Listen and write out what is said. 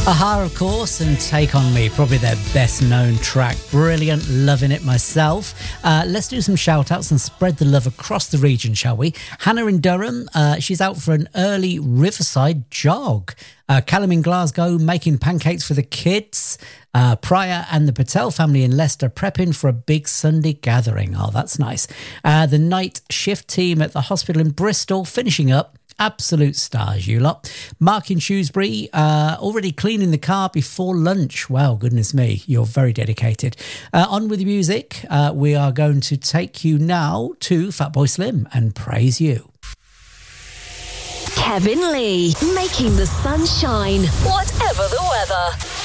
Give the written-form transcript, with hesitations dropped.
Aha, of course, and Take On Me, probably their best known track. Brilliant, loving it myself. Let's do some shout outs and spread the love across the region, shall we? Hannah in Durham, she's out for an early riverside jog. Callum in Glasgow making pancakes for the kids. Pryor and the Patel family in Leicester prepping for a big Sunday gathering. Oh, that's nice. The night shift team at the hospital in Bristol finishing up. Absolute stars, you lot. Mark in Shrewsbury, already cleaning the car before lunch. Wow, goodness me, you're very dedicated. On with the music. We are going to take you now to Fatboy Slim and Praise You. Kevin Lee, making the sun shine, whatever the weather.